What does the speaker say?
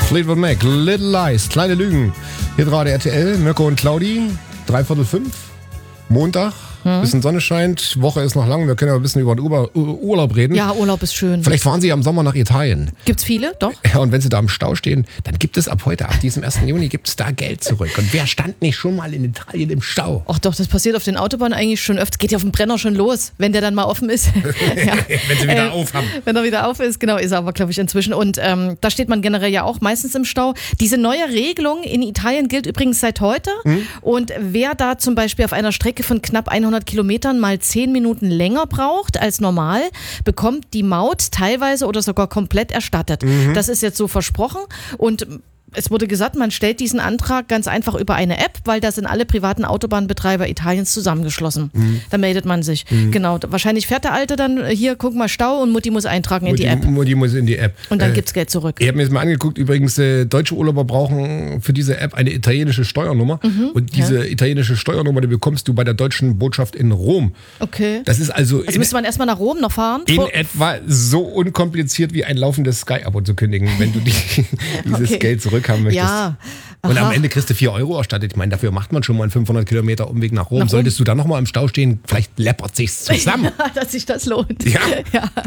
Fleetwood Mac, Little Lies, kleine Lügen. Hier gerade RTL, Mirko und Claudi, 4:45, Montag. Bisschen Sonne scheint, Woche ist noch lang, wir können ja ein bisschen über den Urlaub reden. Ja, Urlaub ist schön. Vielleicht fahren Sie ja im Sommer nach Italien. Gibt's viele? Doch. Ja, und wenn Sie da im Stau stehen, dann gibt es ab heute, ab diesem 1. Juni, gibt es da Geld zurück. Und wer stand nicht schon mal in Italien im Stau? Ach doch, das passiert auf den Autobahnen eigentlich schon öfter. Geht ja auf dem Brenner schon los, wenn der dann mal offen ist. Ja. Wenn sie wieder auf haben. Wenn er wieder auf ist, genau, ist er aber, glaube ich, inzwischen. Und da steht man generell ja auch meistens im Stau. Diese neue Regelung in Italien gilt übrigens seit heute. Und wer da zum Beispiel auf einer Strecke von knapp 100 Kilometern mal 10 Minuten länger braucht als normal, bekommt die Maut teilweise oder sogar komplett erstattet. Das ist jetzt so versprochen und es wurde gesagt, man stellt diesen Antrag ganz einfach über eine App, weil da sind alle privaten Autobahnbetreiber Italiens zusammengeschlossen. Da meldet man sich. Genau, wahrscheinlich fährt der Alte dann, hier, guck mal, Stau und Mutti muss eintragen in die App. Mutti muss in die App. Und dann gibt's Geld zurück. Ich habe mir das mal angeguckt, übrigens, deutsche Urlauber brauchen für diese App eine italienische Steuernummer. Und diese italienische Steuernummer, die bekommst du bei der deutschen Botschaft in Rom. Okay. Das ist also müsste man erstmal nach Rom noch fahren? in etwa so unkompliziert wie ein laufendes Sky-Abo zu kündigen, wenn du dieses Geld zurückhaben möchtest. Ja. Und am Aha. Ende kriegst du 4 Euro erstattet. Ich meine, dafür macht man schon mal einen 500 Kilometer Umweg nach Rom. Nach Rom. Solltest du dann noch mal im Stau stehen, vielleicht läppert sich's zusammen. Dass sich das lohnt. Ja.